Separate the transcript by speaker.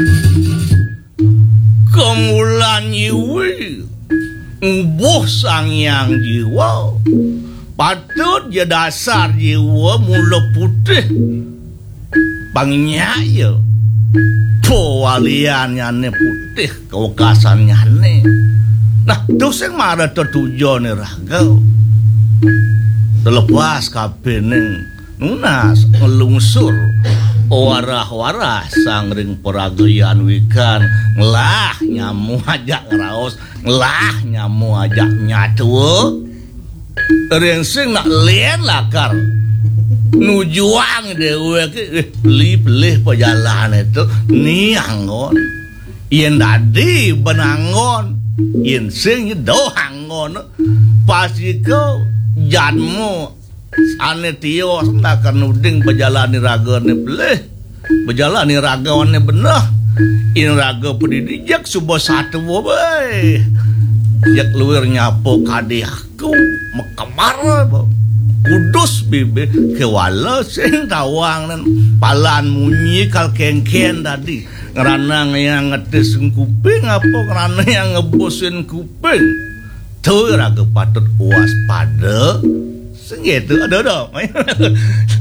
Speaker 1: Kemulan yiwi Mbuh sang yang jiwa patut je dasar jiwa mula putih pangnyaya pewaliannya ne putih kewakasannya ne. Nah tu sing marah tertujuan ni raga terlepas kapening nunas ngelungsur warah-warah sang ring peragayan wikan ngelah nyamu ajak ngeraos ngelah nyamu ajak nyatu ring sing nak lien lakar nujuang dewe ke pelih perjalanan itu ni anggon yen dadi benangon yen sing dohangon pasti kau janmu ane tio sendakan nuding berjalani raga ni pelih berjalani raga ni benar in raga pendidijak subuh satu bobai jak luar nyapo kadi aku mekamar kudus bibi kewala sing tawang nan palan munyi kal kengken tadi ngerana yang ngetes kuping apa ngerana yang ngebosin kuping tu raga patut waspada segitu ada